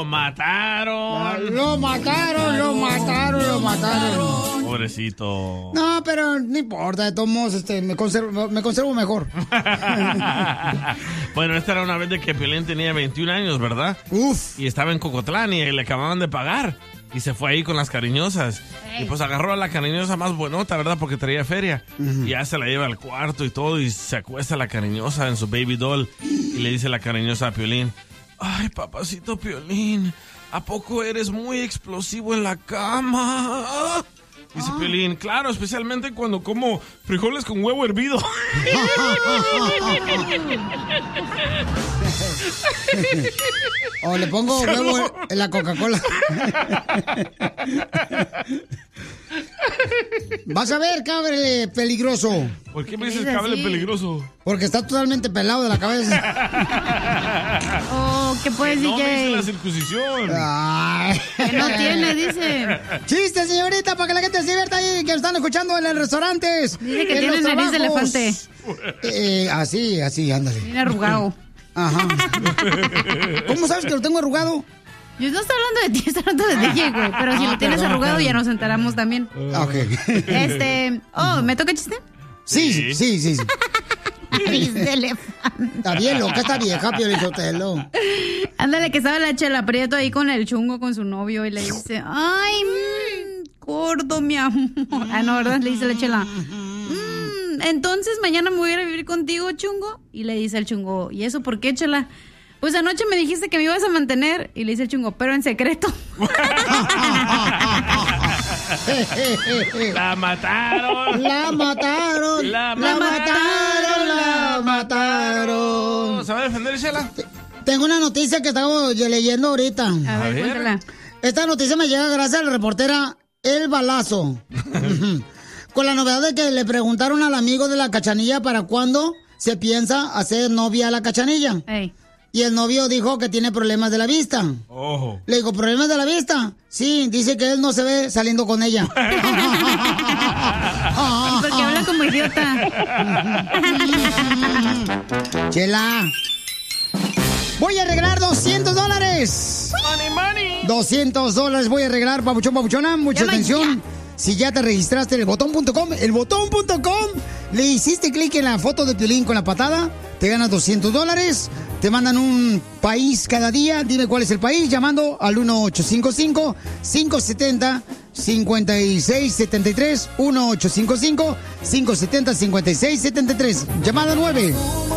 Lo mataron. Lo mataron. Pobrecito. No, pero no importa, de todos modos, me conservo mejor. Bueno, esta era una vez de que Piolín tenía 21 años, ¿verdad? Uf. Y estaba en Cocotlán y le acababan de pagar. Y se fue ahí con las cariñosas. Y pues agarró a la cariñosa más buenota, ¿verdad? Porque traía feria. Y ya se la lleva al cuarto y todo. Y se acuesta la cariñosa en su baby doll. Y le dice la cariñosa a Piolín: ay, papacito Piolín, ¿a poco eres muy explosivo en la cama? Dice Piolín: claro, especialmente cuando como frijoles con huevo hervido. O le pongo huevo en la Coca-Cola. Vas a ver, cable peligroso. ¿Por qué me dices cable peligroso? Porque está totalmente pelado de la cabeza. Oh, ¿qué puedes decir? No me hice la circuncisión. Ay. Que no tiene, dice. Chiste, señorita, para que la gente se divierta ahí, que están escuchando en los restaurantes. Dice que tiene nariz de elefante. Así, ándale. Tiene arrugado. Ajá. ¿Cómo sabes que lo tengo arrugado? Yo no estoy hablando de ti, estoy hablando de DJ, güey. Pero si lo tienes arrugado, ya nos enteramos también. Ok. ¿Me toca chiste? Sí. Nariz de elefante. Está bien loca esta vieja, Piolín Sotelo. Ándale, que estaba la Chela Prieto ahí con el chungo, con su novio, y le dice: ay, gordo, mi amor. Ah, no, ¿verdad? Le dice la Chela: entonces mañana me voy a ir a vivir contigo, chungo. Y le dice el chungo: ¿y eso por qué, Chela? Pues anoche me dijiste que me ibas a mantener. Y le dice el chungo: pero en secreto. La mataron. ¿Se va a defender, Chela? Tengo una noticia que estamos leyendo ahorita. A ver, cuéntala. Esta noticia me llega gracias a la reportera El Balazo. Con la novedad de que le preguntaron al amigo de la Cachanilla para cuándo se piensa hacer novia a la Cachanilla. Ey. Y el novio dijo que tiene problemas de la vista. Ojo. Le digo: ¿problemas de la vista? Sí, dice que él no se ve saliendo con ella. Porque habla como idiota. Chela, voy a arreglar $200. Money. $200 voy a arreglar, papuchón, papuchona. Mucha atención. Si ya te registraste en elbotón.com, le hiciste clic en la foto de Piolín con la patada, te ganas $200. Te mandan un país cada día. Dime cuál es el país llamando al 1855-570-5673. 1855-570-5673. Llamada 9.